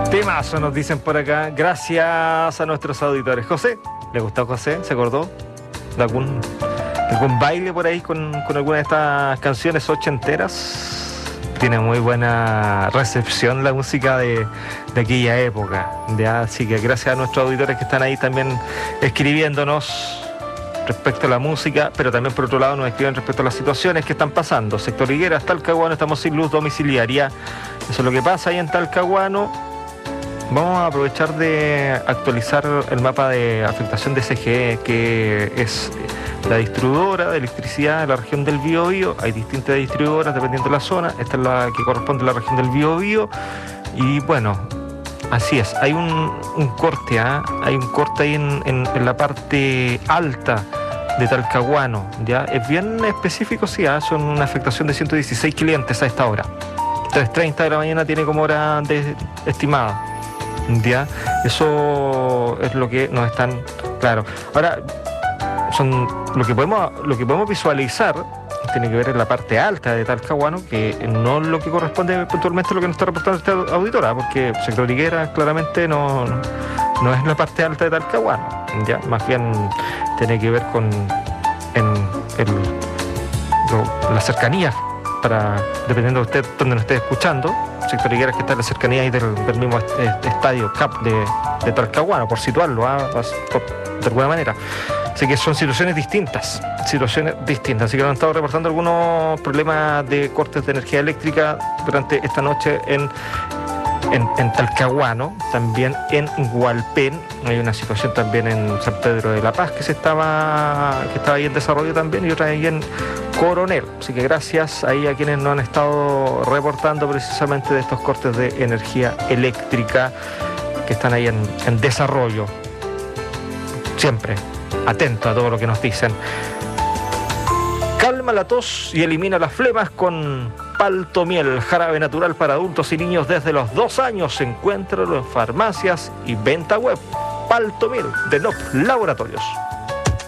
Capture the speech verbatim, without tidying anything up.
Temazo nos dicen por acá, gracias a nuestros auditores. José, ¿le gustó José? ¿Se acordó de algún, algún baile por ahí con, con alguna de estas canciones ochenteras? Tiene muy buena recepción la música de, de aquella época, ¿ya? Así que gracias a nuestros auditores que están ahí también escribiéndonos respecto a la música, pero también por otro lado nos escriben respecto a las situaciones que están pasando. Sector Higueras, Talcahuano, estamos sin luz domiciliaria. Eso es lo que pasa ahí en Talcahuano. Vamos a aprovechar de actualizar el mapa de afectación de C G E, que es la distribuidora de electricidad de la región del Biobío. Hay distintas distribuidoras dependiendo de la zona. Esta es la que corresponde a la región del Biobío. Y bueno, así es. Hay un, un corte, ¿eh? Hay un corte ahí en, en, en la parte alta de Talcahuano, ¿ya? Es bien específico, sí, ¿eh? Son una afectación de ciento dieciséis clientes a esta hora. tres treinta de la mañana tiene como hora de, estimada. ¿Ya? Eso es lo que nos están... Claro. Ahora, son lo que podemos, lo que podemos visualizar tiene que ver en la parte alta de Talcahuano, que no es lo que corresponde puntualmente a lo que nos está reportando esta auditora, porque el sector Higuera claramente no, no, no es la parte alta de Talcahuano, ¿ya? Más bien tiene que ver con en el, lo, las cercanías, para, dependiendo de usted donde nos esté escuchando. Sector Higueras, que está en la cercanía ahí del, del mismo est estadio C A P de, de Talcahuano, por situarlo, ¿eh? por, de alguna manera. Así que son situaciones distintas, situaciones distintas. Así que nos han estado reportando algunos problemas de cortes de energía eléctrica durante esta noche en, en, en Talcahuano, también en Hualpén. Hay una situación también en San Pedro de la Paz que se estaba, que estaba ahí en desarrollo también, y otra ahí en Coronel. Así que gracias ahí a quienes nos han estado reportando precisamente de estos cortes de energía eléctrica que están ahí en, en desarrollo. Siempre atento a todo lo que nos dicen. Calma la tos y elimina las flemas con Paltomiel, jarabe natural para adultos y niños desde los dos años. Encuéntralo en farmacias y venta web. Paltomiel de N O P Laboratorios.